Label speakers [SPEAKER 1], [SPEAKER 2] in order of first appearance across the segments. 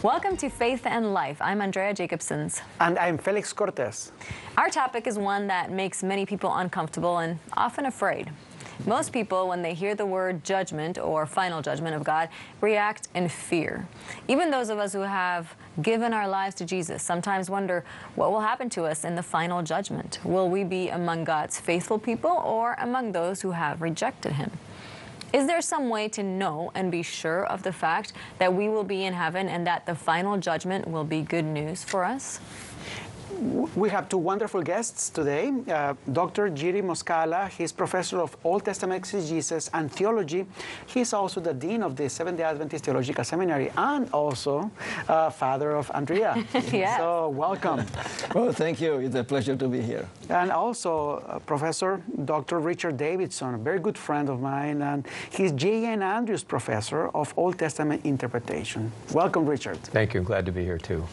[SPEAKER 1] Welcome to Faith and Life. I'm Andrea Jacobsons.
[SPEAKER 2] And I'm Felix Cortez.
[SPEAKER 1] Our topic is one that makes many people uncomfortable and often afraid. Most people, when they hear the word judgment or final judgment of God, react in fear. Even those of us who have given our lives to Jesus sometimes wonder what will happen to us in the final judgment. Will we be among God's faithful people or among those who have rejected Him? Is there some way to know and be sure of the fact that we will be in heaven and that the final judgment will be good news for us?
[SPEAKER 2] We have two wonderful guests today. Dr. Jiri Moskala, he's professor of Old Testament exegesis and theology. He's also the dean of the Seventh-day Adventist Theological Seminary and also father of Andrea.
[SPEAKER 1] Yes.
[SPEAKER 2] So welcome.
[SPEAKER 3] Well, thank you. It's a pleasure to be here.
[SPEAKER 2] And also Professor Dr. Richard Davidson, a very good friend of mine, and he's J.N. Andrews Professor of Old Testament Interpretation. Welcome, Richard.
[SPEAKER 4] Thank you. Glad to be here, too.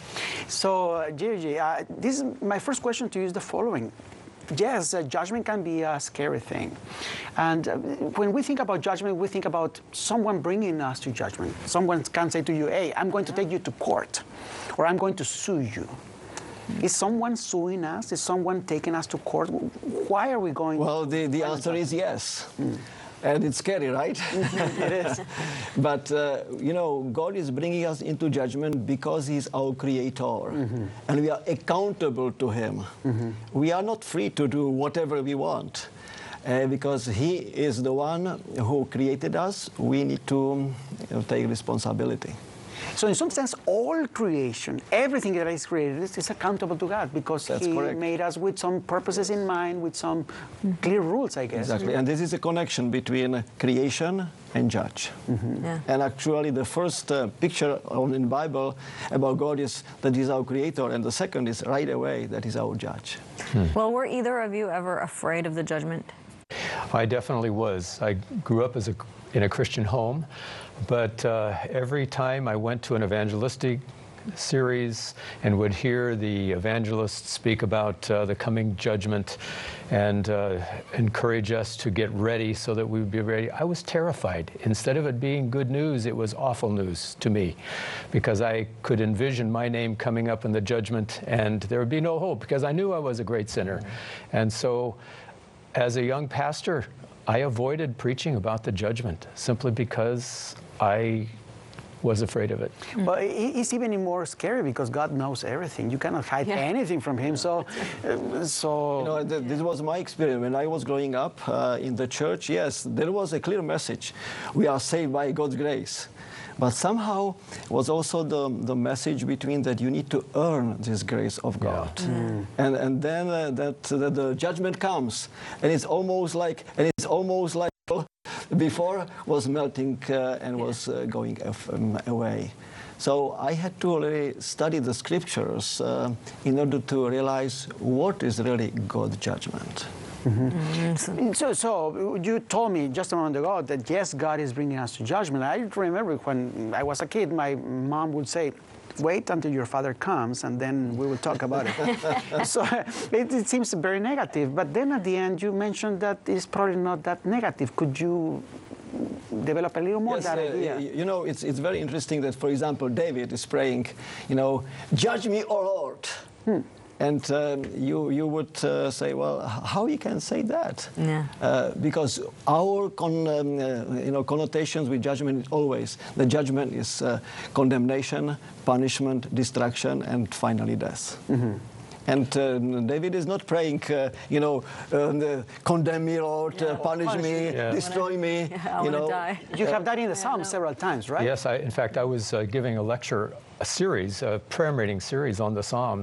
[SPEAKER 2] So, Jiri, this is my first question to you is the following. Yes, judgment can be a scary thing. And when we think about judgment, we think about someone bringing us to judgment. Someone can say to you, hey, I'm going to take you to court, or I'm going to sue you. Is someone suing us? Is someone taking us to court? Why are we going?
[SPEAKER 3] Well, the answer is yes. And it's scary, right?
[SPEAKER 2] It is.
[SPEAKER 3] But, you know, God is bringing us into judgment because He's our Creator. And we are accountable to Him. We are not free to do whatever we want. Because He is the one who created us. We need to take responsibility.
[SPEAKER 2] So in some sense, all creation, everything that is created is accountable to God because He made us with some purposes in mind, with some clear rules, I guess.
[SPEAKER 3] Exactly. And this is a connection between creation and judge.
[SPEAKER 1] Yeah.
[SPEAKER 3] And actually the first picture in the Bible about God is that He's our Creator, and the second is right away that He's our judge.
[SPEAKER 1] Well, were either of you ever afraid of the judgment?
[SPEAKER 4] I definitely was. I grew up in a Christian home, but every time I went to an evangelistic series and would hear the evangelists speak about the coming judgment and encourage us to get ready so that we would be ready, I was terrified. Instead of it being good news, it was awful news to me because I could envision my name coming up in the judgment and there would be no hope because I knew I was a great sinner. And so as a young pastor, I avoided preaching about the judgment simply because I was afraid of it.
[SPEAKER 2] But it's even more scary because God knows everything. You cannot hide anything from Him. So,
[SPEAKER 3] You know, this was my experience when I was growing up in the church. Yes, there was a clear message: we are saved by God's grace. But somehow was also the message between that you need to earn this grace of God. And then that the judgment comes, and it's almost like before was melting and was going away. So I had to really study the scriptures in order to realize what is really God's judgment.
[SPEAKER 2] So you told me just a moment ago that yes, God is bringing us to judgment. I remember when I was a kid, my mom would say, wait until your father comes and then we will talk about it. So it seems very negative. But then at the end you mentioned that it's probably not that negative. Could you develop a little more that idea?
[SPEAKER 3] You know, it's very interesting that, for example, David is praying, you know, judge me, O Lord. And you would say, well, how you can say that?
[SPEAKER 1] Yeah.
[SPEAKER 3] Because our connotations with judgment is always, the judgment is condemnation, punishment, destruction, and finally death. And David is not praying, you know, condemn me, Lord, punish me, destroy me.
[SPEAKER 1] I want to die.
[SPEAKER 2] You have that in the Psalms several times, right?
[SPEAKER 4] Yes, in fact, I was giving a lecture, a prayer meeting series on the Psalms.